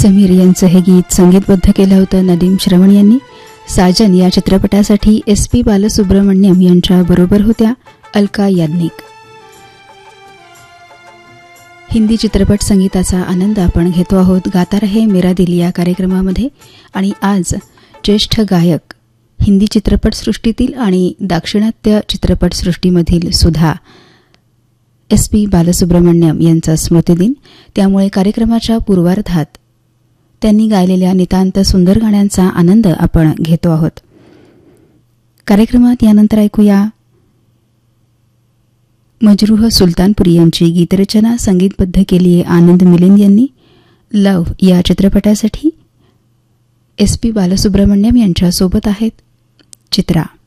समीर यांचं हे गीत संगीतबद्ध केलं होतं नदीम श्रवण यांनी. साजन या चित्रपटासाठी SP बालसुब्रमण्यम यांच्या बरोबर होत्या अलका याज्ञिक. हिंदी चित्रपट संगीताचा आनंद आपण घेतो आहोत गाता रहे मेरा दिल या कार्यक्रमामध्ये. आणि आज ज्येष्ठ गायक, हिंदी चित्रपटसृष्टीतील आणि दाक्षिणात्य चित्रपटसृष्टीमधील सुधा SP बालसुब्रमण्यम यांचा स्मृतिदिन. त्यामुळे कार्यक्रमाच्या पूर्वार्धात त्यांनी गायलेल्या नितांत सुंदर गाण्यांचा आनंद आपण घेतो आहोत. कार्यक्रमात यानंतर ऐकूया मजरूह सुलतानपुरी यांची गीतरचना संगीतबद्ध केली आहे आनंद मिलिंद यांनी. लव्ह या चित्रपटासाठी SP बालसुब्रमण्यम यांच्यासोबत आहेत चित्रा.